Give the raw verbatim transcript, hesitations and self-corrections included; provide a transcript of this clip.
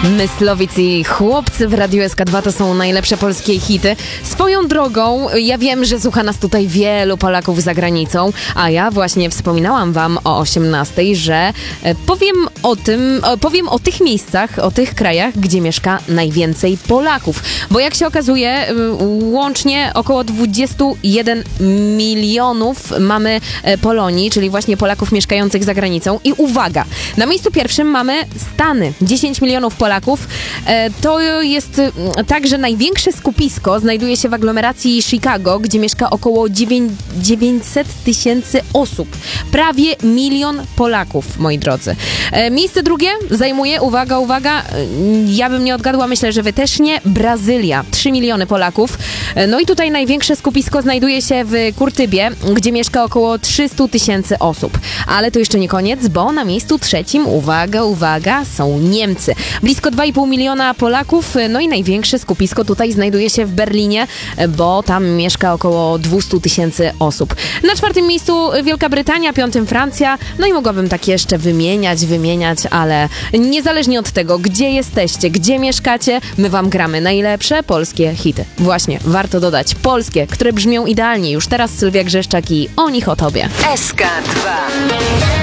Myslowic i Chłopcy w Radiu S K dwa to są najlepsze polskie hity. Swoją drogą, ja wiem, że słucha nas tutaj wielu Polaków za granicą, a ja właśnie wspominałam wam o osiemnastej, że powiem o tym, powiem o tych miejscach, o tych krajach, gdzie mieszka najwięcej Polaków. Bo jak się okazuje, łącznie około dwadzieścia jeden milionów mamy Polonii, czyli właśnie Polaków mieszkających za granicą. I uwaga, na miejscu pierwszym mamy Stany. dziesięć milionów Polaków. To jest tak, że największe skupisko znajduje się w aglomeracji Chicago, gdzie mieszka około dziewięćset tysięcy osób. Prawie milion Polaków, moi drodzy. Miejsce drugie zajmuje, uwaga, uwaga, ja bym nie odgadła, myślę, że wy też nie, Brazylia. trzy miliony Polaków. No i tutaj największe skupisko znajduje się w Kurtybie, gdzie mieszka około trzysta tysięcy osób. Ale to jeszcze nie koniec, bo na miejscu trzecim, uwaga, uwaga, są Niemcy. Blisko dwa i pół miliona Polaków, no i największe skupisko tutaj znajduje się w Berlinie, bo tam mieszka około dwieście tysięcy osób. Na czwartym miejscu Wielka Brytania, piątym Francja, no i mogłabym tak jeszcze wymieniać, wymieniać, ale niezależnie od tego, gdzie jesteście, gdzie mieszkacie, my wam gramy najlepsze polskie hity. Właśnie, warto dodać polskie, które brzmią idealnie. Już teraz Sylwia Grzeszczak i O nich o tobie. S K dwa.